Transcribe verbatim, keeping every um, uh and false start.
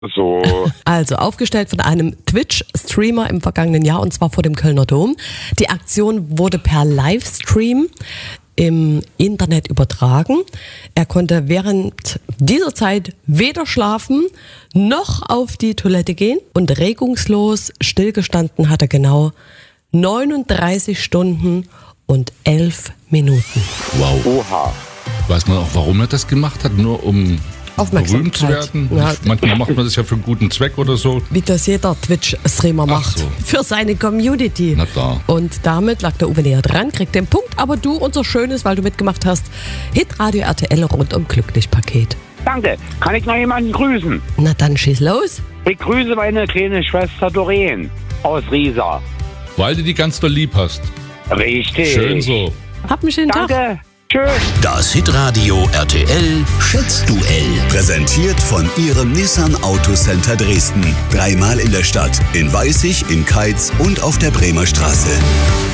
So. Also aufgestellt von einem Twitch-Streamer im vergangenen Jahr, und zwar vor dem Kölner Dom. Die Aktion wurde per Livestream im Internet übertragen. Er konnte während dieser Zeit weder schlafen noch auf die Toilette gehen, und regungslos stillgestanden hat er genau neununddreißig Stunden und elf Minuten. Wow. Oha. Weiß man auch, warum er das gemacht hat? Nur um berühmt zu werden? Ja. Manchmal macht man das ja für einen guten Zweck oder so. Wie das jeder Twitch-Streamer macht. so. Für seine Community. Na klar. Und damit lag der Uwe näher dran, kriegt den Punkt. Aber du, unser schönes, weil du mitgemacht hast, Hitradio R T L rundum glücklich Paket. Danke. Kann ich noch jemanden grüßen? Na dann schieß los. Ich grüße meine kleine Schwester Doreen aus Riesa. Weil du die ganz doll lieb hast. Richtig. Schön so. Hab einen schönen Tag. Danke. Tschüss. Das Hitradio R T L Schätzduell. Präsentiert von Ihrem Nissan Autocenter Dresden. Dreimal in der Stadt, in Weißig, in Keitz und auf der Bremer Straße.